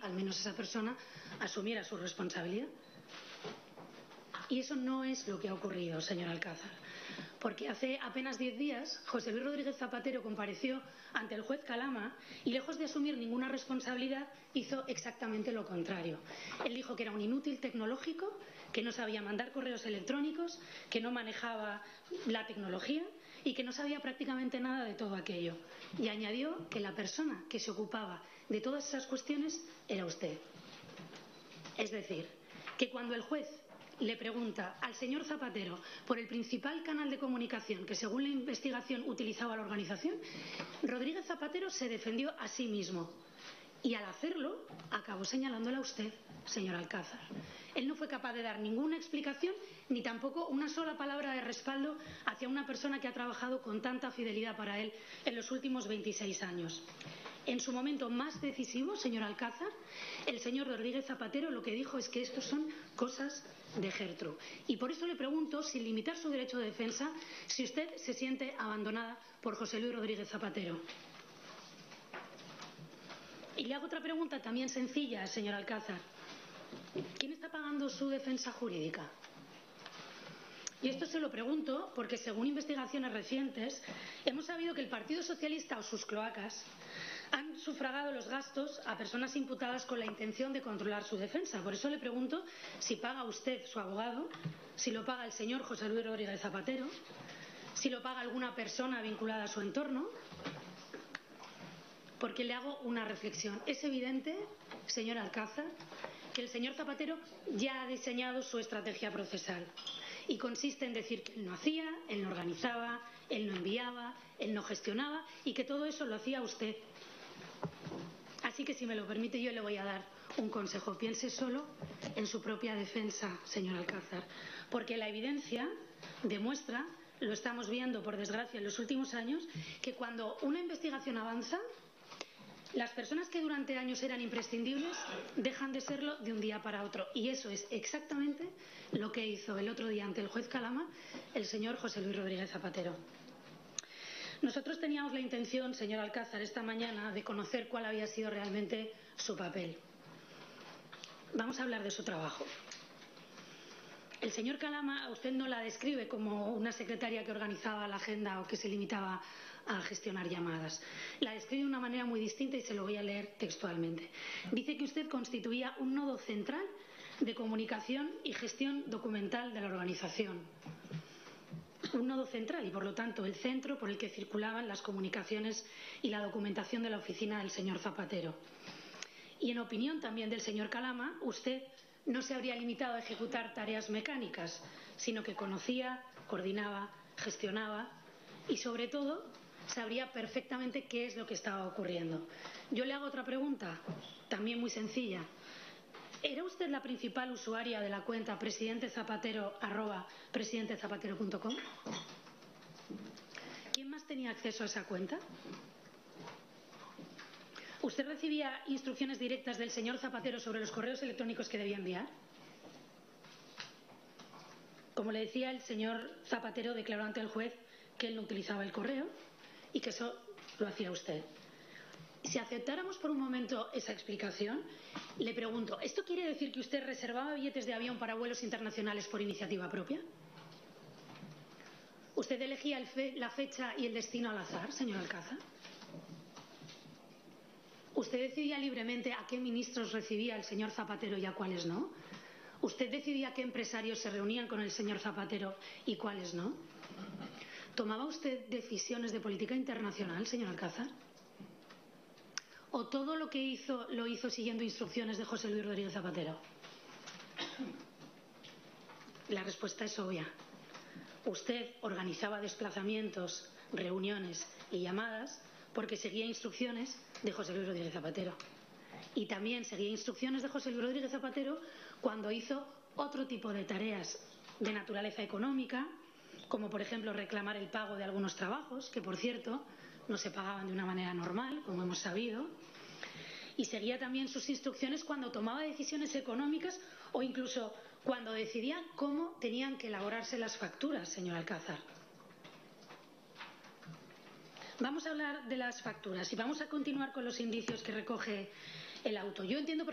al menos esa persona asumiera su responsabilidad. Y eso no es lo que ha ocurrido, señor Alcázar, porque hace apenas 10 días José Luis Rodríguez Zapatero compareció ante el juez Calama y, lejos de asumir ninguna responsabilidad, hizo exactamente lo contrario. Él dijo que era un inútil tecnológico, que no sabía mandar correos electrónicos, que no manejaba la tecnología y que no sabía prácticamente nada de todo aquello. Y añadió que la persona que se ocupaba de todas esas cuestiones era usted. Es decir, que cuando el juez le pregunta al señor Zapatero por el principal canal de comunicación que, según la investigación, utilizaba la organización, Rodríguez Zapatero se defendió a sí mismo y, al hacerlo, acabó señalándola a usted, señor Alcázar. Él no fue capaz de dar ninguna explicación ni tampoco una sola palabra de respaldo hacia una persona que ha trabajado con tanta fidelidad para él en los últimos 26 años. En su momento más decisivo, señor Alcázar, el señor Rodríguez Zapatero lo que dijo es que esto son cosas de Gertrude. Y por eso le pregunto, sin limitar su derecho de defensa, si usted se siente abandonada por José Luis Rodríguez Zapatero. Y le hago otra pregunta también sencilla, señor Alcázar. ¿Quién está pagando su defensa jurídica? Y esto se lo pregunto porque, según investigaciones recientes, hemos sabido que el Partido Socialista o sus cloacas han sufragado los gastos a personas imputadas con la intención de controlar su defensa. Por eso le pregunto si paga usted su abogado, si lo paga el señor José Luis Rodríguez Zapatero, si lo paga alguna persona vinculada a su entorno. Porque le hago una reflexión. Es evidente, señor Alcázar, que el señor Zapatero ya ha diseñado su estrategia procesal. Y consiste en decir que él no hacía, él no organizaba, él no enviaba, él no gestionaba y que todo eso lo hacía usted. Así que, si me lo permite, yo le voy a dar un consejo. Piense solo en su propia defensa, señor Alcázar, porque la evidencia demuestra, lo estamos viendo por desgracia en los últimos años, que cuando una investigación avanza, las personas que durante años eran imprescindibles dejan de serlo de un día para otro. Y eso es exactamente lo que hizo el otro día ante el juez Calama el señor José Luis Rodríguez Zapatero. Nosotros teníamos la intención, señor Alcázar, esta mañana de conocer cuál había sido realmente su papel. Vamos a hablar de su trabajo. El señor Calama, a usted no la describe como una secretaria que organizaba la agenda o que se limitaba a gestionar llamadas. La describe de una manera muy distinta y se lo voy a leer textualmente. Dice que usted constituía un nodo central de comunicación y gestión documental de la organización. Un nodo central y, por lo tanto, el centro por el que circulaban las comunicaciones y la documentación de la oficina del señor Zapatero. Y, en opinión también del señor Calama, usted no se habría limitado a ejecutar tareas mecánicas, sino que conocía, coordinaba, gestionaba y, sobre todo, sabría perfectamente qué es lo que estaba ocurriendo. Yo le hago otra pregunta, también muy sencilla. ¿Era usted la principal usuaria de la cuenta presidentezapatero@presidentezapatero.com? ¿Quién más tenía acceso a esa cuenta? ¿Usted recibía instrucciones directas del señor Zapatero sobre los correos electrónicos que debía enviar? Como le decía, el señor Zapatero declaró ante el juez que él no utilizaba el correo y que eso lo hacía usted. Si aceptáramos por un momento esa explicación, le pregunto, ¿esto quiere decir que usted reservaba billetes de avión para vuelos internacionales por iniciativa propia? ¿Usted elegía la fecha y el destino al azar, señor Alcázar? ¿Usted decidía libremente a qué ministros recibía el señor Zapatero y a cuáles no? ¿Usted decidía qué empresarios se reunían con el señor Zapatero y cuáles no? ¿Tomaba usted decisiones de política internacional, señor Alcázar? ¿O todo lo que hizo lo hizo siguiendo instrucciones de José Luis Rodríguez Zapatero? La respuesta es obvia. Usted organizaba desplazamientos, reuniones y llamadas porque seguía instrucciones de José Luis Rodríguez Zapatero. Y también seguía instrucciones de José Luis Rodríguez Zapatero cuando hizo otro tipo de tareas de naturaleza económica, como por ejemplo reclamar el pago de algunos trabajos, que por cierto no se pagaban de una manera normal, como hemos sabido. Y seguía también sus instrucciones cuando tomaba decisiones económicas o incluso cuando decidía cómo tenían que elaborarse las facturas, señor Alcázar. Vamos a hablar de las facturas y vamos a continuar con los indicios que recoge el auto. Yo entiendo